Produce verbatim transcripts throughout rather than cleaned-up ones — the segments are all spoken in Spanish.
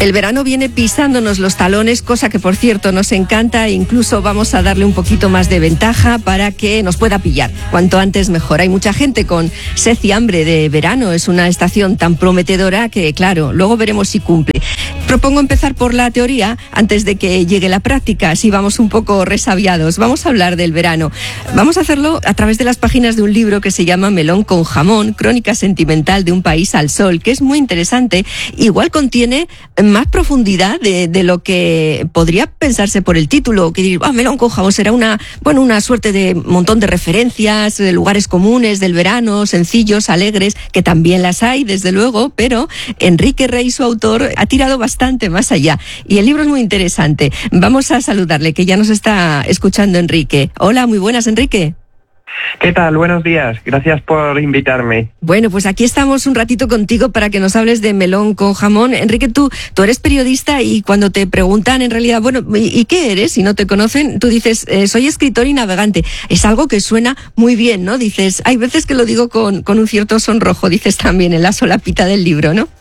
El verano viene pisándonos los talones, cosa que por cierto nos encanta e incluso vamos a darle un poquito más de ventaja para que nos pueda pillar. Cuanto antes mejor. Hay mucha gente con sed y hambre de verano. Es una estación tan prometedora que, claro, luego veremos si cumple. Propongo empezar por la teoría antes de que llegue la práctica, así vamos un poco resabiados. Vamos a hablar del verano. Vamos a hacerlo a través de las páginas de un libro que se llama Melón con jamón, crónica sentimental de un país al sol, que es muy interesante. Igual contiene más profundidad de, de lo que podría pensarse por el título, que ah, Melón con jamón será una, bueno, una suerte de montón de referencias, de lugares comunes del verano, sencillos, alegres, que también las hay, desde luego, pero Enrique Rey, su autor, ha tirado bastante más allá. Y el libro es muy interesante. Vamos a saludarle, que ya nos está escuchando Enrique. Hola, muy buenas, Enrique. ¿Qué tal? Buenos días. Gracias por invitarme. Bueno, pues aquí estamos un ratito contigo para que nos hables de Melón con jamón. Enrique, tú, tú eres periodista y cuando te preguntan en realidad, bueno, ¿y qué eres? Si no te conocen, tú dices, eh, soy escritor y navegante. Es algo que suena muy bien, ¿no? Dices, hay veces que lo digo con, con un cierto sonrojo, dices también en la solapita del libro, ¿no?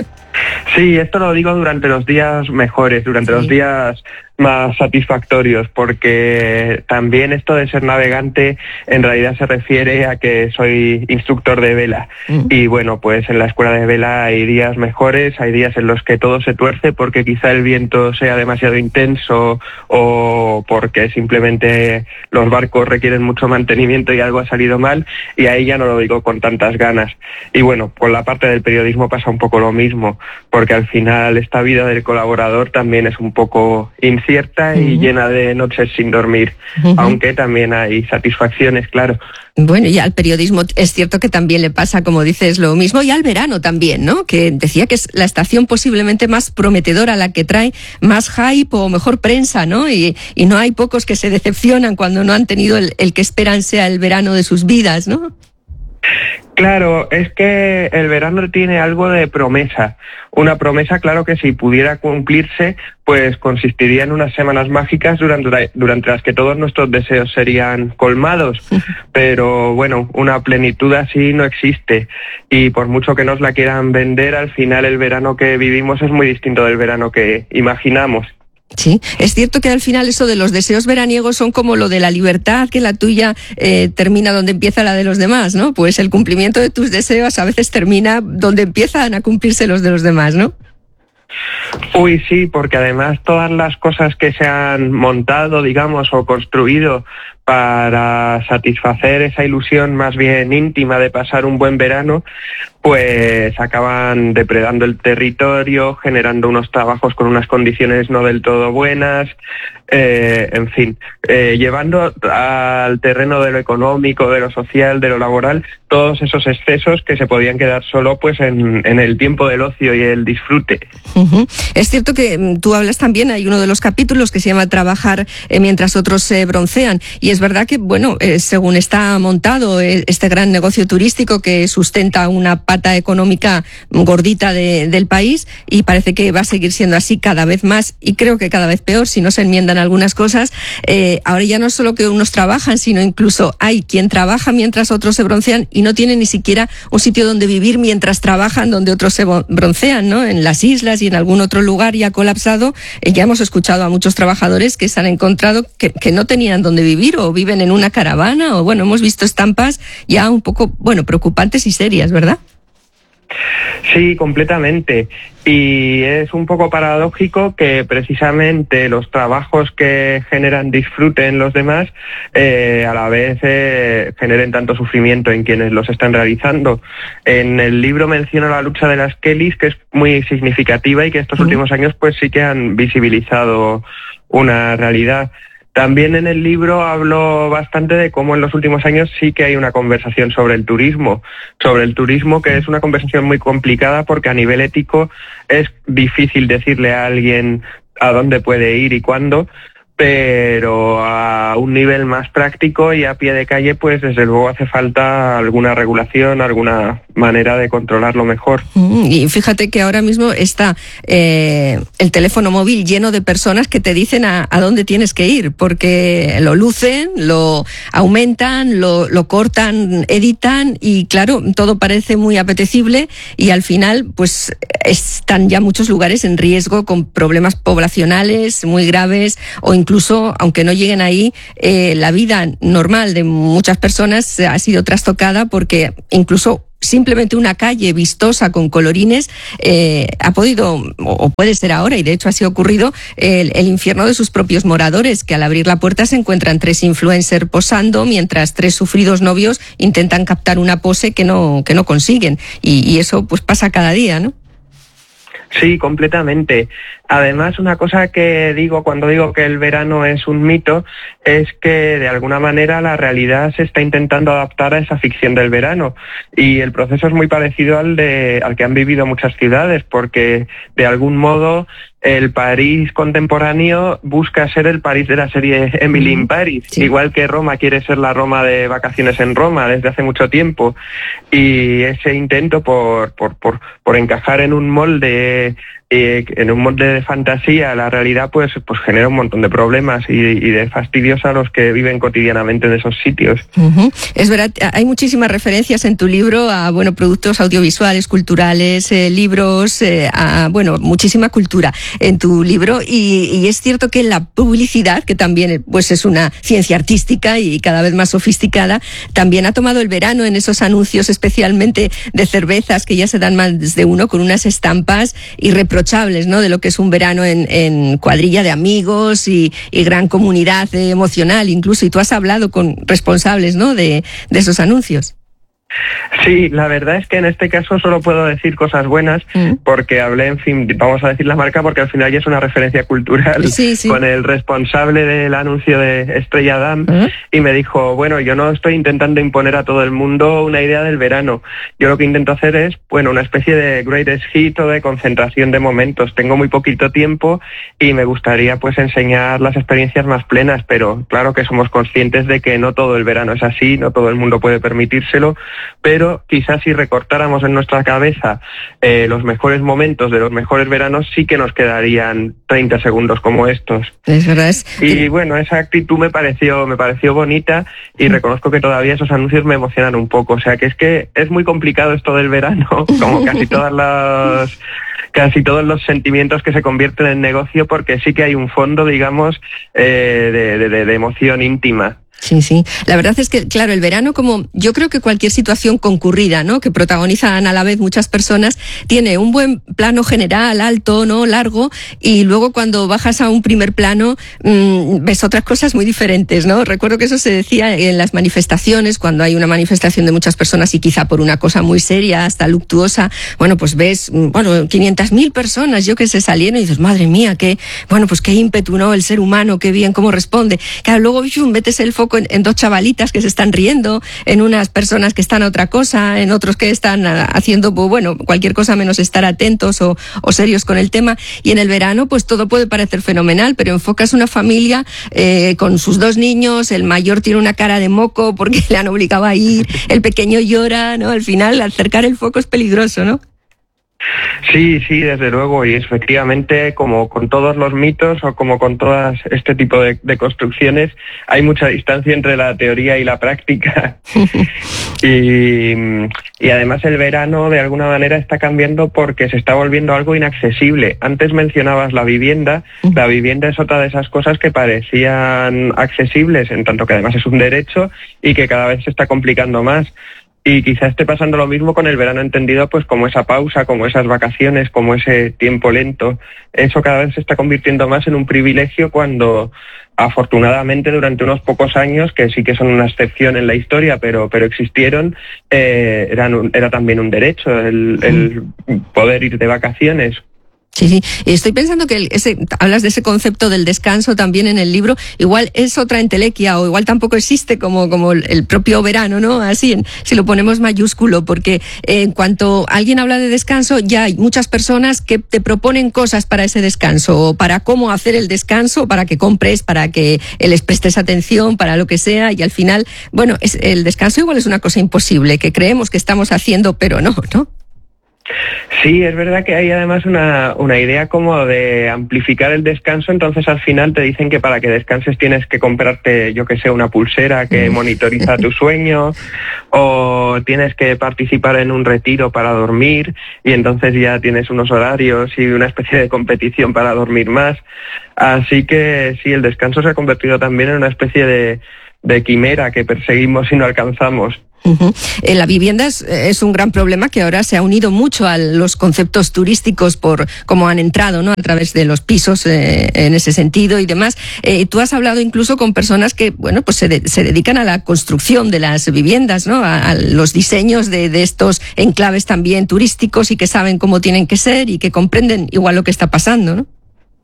Sí, esto lo digo durante los días mejores, durante sí. los días más satisfactorios, porque también esto de ser navegante en realidad se refiere a que soy instructor de vela. Mm. Y bueno, pues en la escuela de vela hay días mejores, hay días en los que todo se tuerce porque quizá el viento sea demasiado intenso o porque simplemente los barcos requieren mucho mantenimiento y algo ha salido mal, y ahí ya no lo digo con tantas ganas. Y bueno, por la parte del periodismo pasa un poco lo mismo, porque al final esta vida del colaborador también es un poco incierta cierta y uh-huh. llena de noches sin dormir, uh-huh. aunque también hay satisfacciones, claro. Bueno, y al periodismo es cierto que también le pasa, como dices, lo mismo, y al verano también, ¿no? Que decía que es la estación posiblemente más prometedora, la que trae más hype o mejor prensa, ¿no? Y, y no hay pocos que se decepcionan cuando no han tenido el, el que esperan sea el verano de sus vidas, ¿no? Claro, es que el verano tiene algo de promesa. Una promesa, claro, que si pudiera cumplirse, pues consistiría en unas semanas mágicas durante, la, durante las que todos nuestros deseos serían colmados. Pero bueno, una plenitud así no existe. Y por mucho que nos la quieran vender, al final el verano que vivimos es muy distinto del verano que imaginamos. Sí, es cierto que al final eso de los deseos veraniegos son como lo de la libertad, que la tuya eh, termina donde empieza la de los demás, ¿no? Pues el cumplimiento de tus deseos a veces termina donde empiezan a cumplirse los de los demás, ¿no? Uy, sí, porque además todas las cosas que se han montado, digamos, o construido para satisfacer esa ilusión más bien íntima de pasar un buen verano, pues acaban depredando el territorio, generando unos trabajos con unas condiciones no del todo buenas, eh, en fin, eh, llevando al terreno de lo económico, de lo social, de lo laboral, todos esos excesos que se podían quedar solo pues en, en el tiempo del ocio y el disfrute. Uh-huh. Es cierto que tú hablas también, hay uno de los capítulos que se llama Trabajar eh, mientras otros se eh, broncean, y es verdad que, bueno, eh, según está montado eh, este gran negocio turístico que sustenta una pata económica gordita de, del país, y parece que va a seguir siendo así cada vez más, y creo que cada vez peor si no se enmiendan algunas cosas. Eh, ahora ya no es solo que unos trabajan, sino incluso hay quien trabaja mientras otros se broncean y no tiene ni siquiera un sitio donde vivir mientras trabajan donde otros se broncean, ¿no? En las islas y en algún otro lugar ya colapsado. Eh, ya hemos escuchado a muchos trabajadores que se han encontrado que, que no tenían donde vivir o viven en una caravana, o bueno, hemos visto estampas ya un poco, bueno, preocupantes y serias, ¿verdad? Sí, completamente. Y es un poco paradójico que precisamente los trabajos que generan disfrute en los demás eh, a la vez eh, generen tanto sufrimiento en quienes los están realizando. En el libro menciono la lucha de las Kellys, que es muy significativa y que estos uh-huh. últimos años pues sí que han visibilizado una realidad. También en el libro hablo bastante de cómo en los últimos años sí que hay una conversación sobre el turismo, sobre el turismo que es una conversación muy complicada porque a nivel ético es difícil decirle a alguien a dónde puede ir y cuándo, pero a un nivel más práctico y a pie de calle, pues desde luego hace falta alguna regulación, alguna manera de controlarlo mejor. Mm, y fíjate que ahora mismo está eh, el teléfono móvil lleno de personas que te dicen a, a dónde tienes que ir, porque lo lucen, lo aumentan, lo, lo cortan, editan, y claro, todo parece muy apetecible, y al final pues están ya muchos lugares en riesgo con problemas poblacionales muy graves, o incluso, aunque no lleguen ahí, eh, la vida normal de muchas personas ha sido trastocada porque incluso simplemente una calle vistosa con colorines eh, ha podido, o puede ser ahora, y de hecho así ha ocurrido, el, el infierno de sus propios moradores, que al abrir la puerta se encuentran tres influencers posando mientras tres sufridos novios intentan captar una pose que no, que no consiguen. Y, y eso pues pasa cada día, ¿no? Sí, completamente. Además, una cosa que digo cuando digo que el verano es un mito es que de alguna manera la realidad se está intentando adaptar a esa ficción del verano, y el proceso es muy parecido al de al que han vivido muchas ciudades, porque de algún modo el París contemporáneo busca ser el París de la serie Emily in Paris, sí. Igual que Roma quiere ser la Roma de Vacaciones en Roma desde hace mucho tiempo, y ese intento por por por, por encajar en un molde eh, en un molde de fantasía, la realidad pues pues genera un montón de problemas y, y de fastidios a los que viven cotidianamente en esos sitios. Uh-huh. Es verdad, hay muchísimas referencias en tu libro a bueno productos audiovisuales, culturales, eh, libros, eh, a bueno muchísima cultura en tu libro, y, y es cierto que la publicidad, que también pues es una ciencia artística y cada vez más sofisticada, también ha tomado el verano en esos anuncios, especialmente de cervezas, que ya se dan más de uno, con unas estampas irreprochables, ¿no?, de lo que es un verano en, en cuadrilla de amigos y, y gran comunidad emocional incluso, y tú has hablado con responsables, ¿no?, de, de esos anuncios. Sí, la verdad es que en este caso solo puedo decir cosas buenas, mm. porque hablé, en fin, vamos a decir la marca porque al final ya es una referencia cultural, sí, sí. con el responsable del anuncio de Estrella Damm, ¿Eh? y me dijo, bueno, yo no estoy intentando imponer a todo el mundo una idea del verano, yo lo que intento hacer es, bueno, una especie de greatest hit o de concentración de momentos, tengo muy poquito tiempo y me gustaría pues enseñar las experiencias más plenas, pero claro que somos conscientes de que no todo el verano es así, no todo el mundo puede permitírselo, pero quizás si recortáramos en nuestra cabeza eh, los mejores momentos de los mejores veranos, sí que nos quedarían treinta segundos como estos. Es verdad. Es... Y bueno, esa actitud me pareció, me pareció bonita, y reconozco que todavía esos anuncios me emocionan un poco. O sea que es que es muy complicado esto del verano, como casi todas las... casi todos los sentimientos que se convierten en negocio, porque sí que hay un fondo, digamos, eh, de, de, de emoción íntima. Sí, sí. La verdad es que, claro, el verano, como yo creo que cualquier situación concurrida, ¿no?, que protagonizan a la vez muchas personas, tiene un buen plano general, alto, ¿no?, largo, y luego cuando bajas a un primer plano mmm, ves otras cosas muy diferentes, ¿no? Recuerdo que eso se decía en las manifestaciones, cuando hay una manifestación de muchas personas y quizá por una cosa muy seria, hasta luctuosa, bueno, pues ves, bueno, quinientas mil personas, yo que sé, salieron y dices, madre mía, qué, bueno, pues qué ímpetu, ¿no?, el ser humano, qué bien, cómo responde. Claro, luego ¡yum!, metes el foco En, en dos chavalitas que se están riendo, en unas personas que están a otra cosa, en otros que están haciendo, pues bueno, cualquier cosa menos estar atentos o, o serios con el tema. Y en el verano, pues todo puede parecer fenomenal, pero enfocas una familia eh, con sus dos niños, el mayor tiene una cara de moco porque le han obligado a ir, el pequeño llora, ¿no? Al final, acercar el foco es peligroso, ¿no? Sí, sí, desde luego, y efectivamente, como con todos los mitos o como con todas este tipo de, de construcciones, hay mucha distancia entre la teoría y la práctica. y, y además el verano de alguna manera está cambiando porque se está volviendo algo inaccesible. Antes mencionabas la vivienda, la vivienda es otra de esas cosas que parecían accesibles, en tanto que además es un derecho y que cada vez se está complicando más. Y quizá esté pasando lo mismo con el verano entendido pues como esa pausa, como esas vacaciones, como ese tiempo lento. Eso cada vez se está convirtiendo más en un privilegio cuando afortunadamente durante unos pocos años, que sí que son una excepción en la historia, pero pero existieron, eh, eran un, era también un derecho el, el poder ir de vacaciones. Sí, sí. Estoy pensando que el, ese, hablas de ese concepto del descanso también en el libro. Igual es otra entelequia o igual tampoco existe como, como el propio verano, ¿no? Así, en, si lo ponemos mayúsculo, porque eh, en cuanto alguien habla de descanso, ya hay muchas personas que te proponen cosas para ese descanso, o para cómo hacer el descanso, para que compres, para que les prestes atención, para lo que sea, y al final, bueno, es, el descanso igual es una cosa imposible, que creemos que estamos haciendo, pero no, ¿no? Sí, es verdad que hay además una, una idea como de amplificar el descanso, entonces al final te dicen que para que descanses tienes que comprarte, yo que sé, una pulsera que monitoriza tu sueño, o tienes que participar en un retiro para dormir, y entonces ya tienes unos horarios y una especie de competición para dormir más. Así que sí, el descanso se ha convertido también en una especie de, de quimera que perseguimos y no alcanzamos. Uh-huh. Eh, la vivienda es, es un gran problema que ahora se ha unido mucho a los conceptos turísticos por cómo han entrado, ¿no? A través de los pisos eh, en ese sentido y demás. Eh, tú has hablado incluso con personas que, bueno, pues se, de, se dedican a la construcción de las viviendas, ¿no? A, a los diseños de, de estos enclaves también turísticos y que saben cómo tienen que ser y que comprenden igual lo que está pasando, ¿no?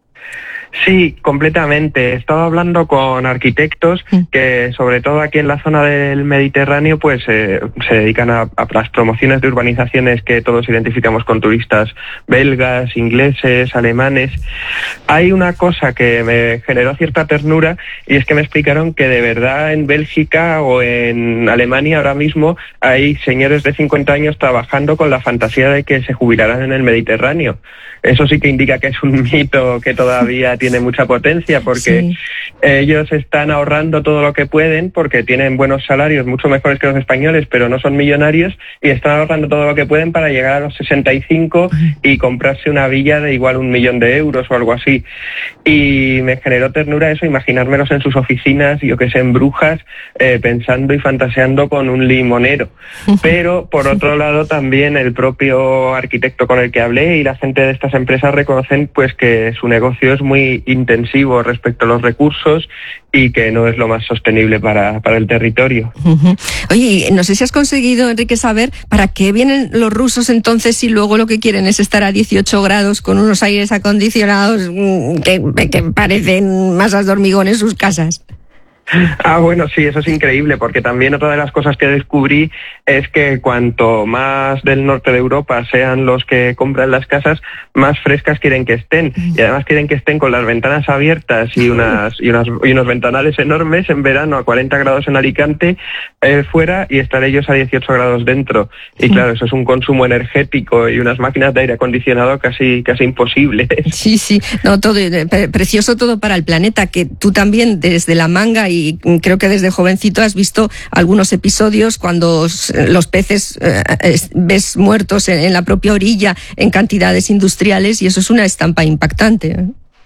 Sí, completamente. He estado hablando con arquitectos que, sobre todo aquí en la zona del Mediterráneo, pues eh, se dedican a, a las promociones de urbanizaciones que todos identificamos con turistas belgas, ingleses, alemanes. Hay una cosa que me generó cierta ternura, y es que me explicaron que de verdad en Bélgica o en Alemania ahora mismo hay señores de cincuenta años trabajando con la fantasía de que se jubilarán en el Mediterráneo. Eso sí que indica que es un mito que todavía tiene mucha potencia, porque sí. Ellos están ahorrando todo lo que pueden porque tienen buenos salarios, mucho mejores que los españoles, pero no son millonarios, y están ahorrando todo lo que pueden para llegar a los sesenta y cinco y comprarse una villa de igual un millón de euros o algo así. Y me generó ternura eso, imaginármelos en sus oficinas, yo que sé, en Brujas, eh, pensando y fantaseando con un limonero. Pero, por otro lado, también el propio arquitecto con el que hablé y la gente de estas empresas reconocen pues que su negocio es muy intensivo respecto a los recursos y que no es lo más sostenible para, para el territorio. Uh-huh. Oye, no sé si has conseguido, Enrique, saber para qué vienen los rusos entonces si luego lo que quieren es estar a dieciocho grados con unos aires acondicionados que, que parecen masas de hormigón en sus casas. Ah, bueno, sí, eso es increíble, porque también otra de las cosas que descubrí es que cuanto más del norte de Europa sean los que compran las casas, más frescas quieren que estén, y además quieren que estén con las ventanas abiertas y unas y, unas, y unos ventanales enormes en verano a cuarenta grados en Alicante eh, fuera, y estar ellos a dieciocho grados dentro. Y claro, eso es un consumo energético y unas máquinas de aire acondicionado casi casi imposibles. Sí, sí, no, todo pre- precioso todo para el planeta, que tú también desde La Manga y Y creo que desde jovencito has visto algunos episodios cuando los peces eh, ves muertos en, en la propia orilla en cantidades industriales, y eso es una estampa impactante, ¿eh?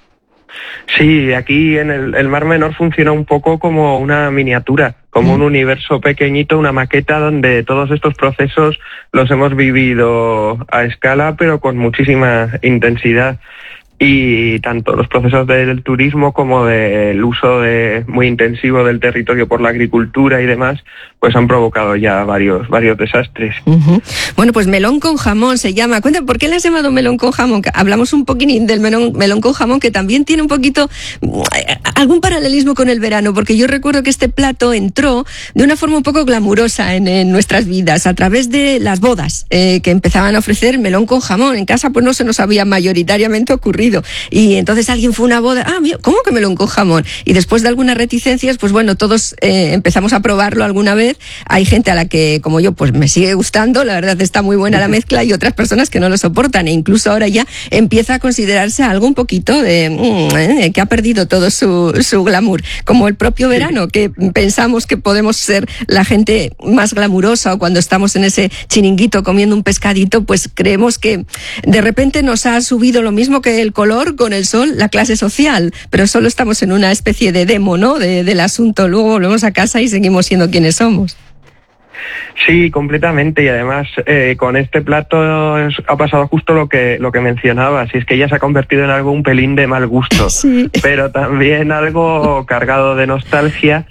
Sí, aquí en el, el Mar Menor funciona un poco como una miniatura, como mm. un universo pequeñito, una maqueta donde todos estos procesos los hemos vivido a escala, pero con muchísima intensidad. Y tanto los procesos del turismo como del uso de, muy intensivo del territorio por la agricultura y demás, pues han provocado ya varios varios desastres. Uh-huh. Bueno, pues melón con jamón se llama. Cuéntame, ¿por qué le has llamado melón con jamón? Hablamos un poquitín del melón, melón con jamón, que también tiene un poquito algún paralelismo con el verano, porque yo recuerdo que este plato entró de una forma un poco glamurosa en, en nuestras vidas, a través de las bodas, eh, que empezaban a ofrecer melón con jamón. En casa pues no se nos había mayoritariamente ocurrido. Y entonces alguien fue a una boda, ah, mira, ¿cómo que melón con jamón? Y después de algunas reticencias, pues bueno, todos eh, empezamos a probarlo alguna vez. Hay gente a la que, como yo, pues me sigue gustando, la verdad está muy buena la mezcla, y otras personas que no lo soportan, e incluso ahora ya empieza a considerarse algo un poquito de mmm, eh, que ha perdido todo su, su glamour, como el propio verano, que pensamos que podemos ser la gente más glamurosa, o cuando estamos en ese chiringuito comiendo un pescadito, pues creemos que de repente nos ha subido lo mismo que el color con el sol, la clase social, pero solo estamos en una especie de demo, ¿no?, de, del asunto. Luego volvemos a casa y seguimos siendo quienes somos. Sí, completamente, y además eh, con este plato es, ha pasado justo lo que lo que mencionabas, y es que ya se ha convertido en algo un pelín de mal gusto, sí. Pero también algo cargado de nostalgia.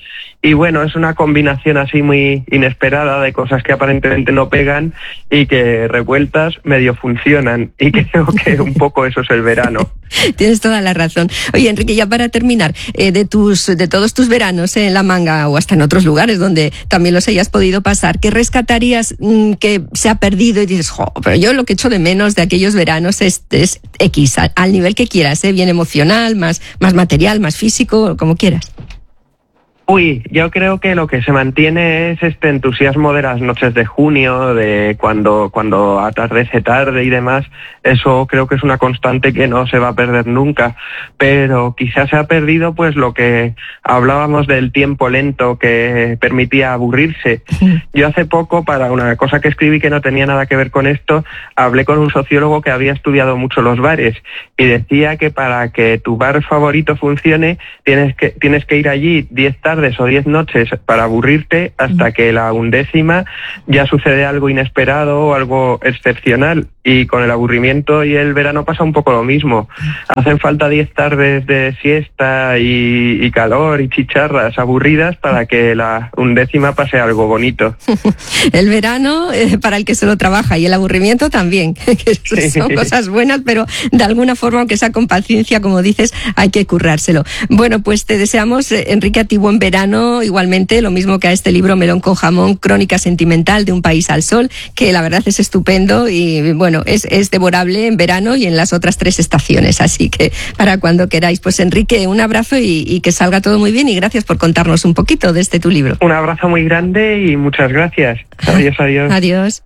Y bueno, es una combinación así muy inesperada de cosas que aparentemente no pegan y que revueltas medio funcionan. Y creo que un poco eso es el verano. Tienes toda la razón. Oye, Enrique, ya para terminar, eh, de tus de todos tus veranos eh, en La Manga o hasta en otros lugares donde también los hayas podido pasar, ¿qué rescatarías mmm, que se ha perdido y dices, jo, pero yo lo que echo de menos de aquellos veranos es, es X, al, al nivel que quieras, eh, bien emocional, más, más material, más físico, como quieras? Uy, yo creo que lo que se mantiene es este entusiasmo de las noches de junio, de cuando, cuando atardece tarde y demás. Eso creo que es una constante que no se va a perder nunca, pero quizás se ha perdido pues lo que hablábamos del tiempo lento que permitía aburrirse. Yo hace poco, para una cosa que escribí que no tenía nada que ver con esto, hablé con un sociólogo que había estudiado mucho los bares y decía que para que tu bar favorito funcione tienes que, tienes que ir allí diez tardes o diez noches para aburrirte hasta que la undécima ya sucede algo inesperado o algo excepcional. Y con el aburrimiento y el verano pasa un poco lo mismo. Hacen falta diez tardes de siesta y, y calor y chicharras aburridas para que la undécima pase algo bonito. El verano eh, para el que se lo trabaja y el aburrimiento también, que sí. Son cosas buenas, pero de alguna forma, aunque sea con paciencia, como dices, hay que currárselo. Bueno, pues te deseamos, eh, Enrique, a ti buen verano, igualmente, lo mismo que a este libro Melón con jamón, Crónica sentimental de un país al sol, que la verdad es estupendo y bueno, es, es devorable en verano y en las otras tres estaciones, así que para cuando queráis. Pues Enrique, un abrazo y, y que salga todo muy bien y gracias por contarnos un poquito de este tu libro. Un abrazo muy grande y muchas gracias. Adiós, adiós. Adiós.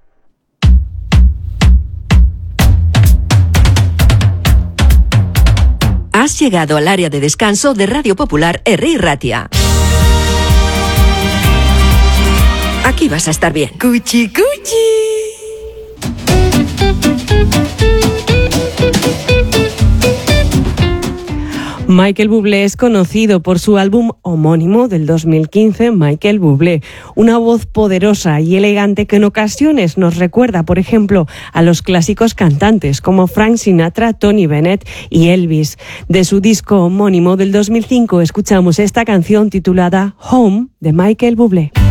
Has llegado al área de descanso de Radio Popular Herri Ratia. Aquí vas a estar bien. Cuchi, cuchi. Michael Bublé es conocido por su álbum homónimo del dos mil quince, Michael Bublé. Una voz poderosa y elegante que en ocasiones nos recuerda, por ejemplo, a los clásicos cantantes como Frank Sinatra, Tony Bennett y Elvis. De su disco homónimo del dos mil cinco escuchamos esta canción titulada Home de Michael Bublé.